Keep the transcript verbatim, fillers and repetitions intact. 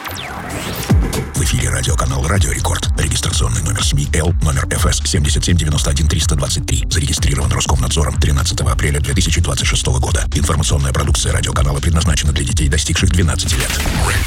В эфире радиоканал «Радио Рекорд». Регистрационный номер СМИ Л, номер эф эс семь семь девять один три два три. Зарегистрирован Роскомнадзором тринадцатого апреля две тысячи двадцать шестого года. Информационная продукция радиоканала предназначена для детей, достигших двенадцати лет.